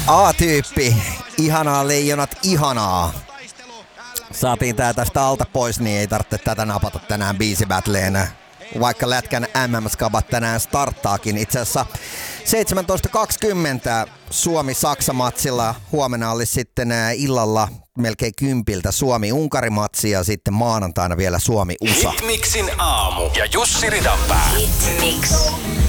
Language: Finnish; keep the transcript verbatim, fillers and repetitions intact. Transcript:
A-tyyppi, ihanaa leijonat, ihanaa. Saatiin tää tästä alta pois, niin ei tarvitse tätä napata tänään biisibattleen. Vaikka Lätkän M M-skabat tänään starttaakin. Itse asiassa seitsemäntoista kaksikymmentä Suomi-Saksa-matsilla. Huomenna olisi sitten illalla melkein kympiltä Suomi-Unkari-matsi ja sitten maanantaina vielä Suomi-U S A. Hitmixin aamu ja Jussi Ridanpää. Hitmix.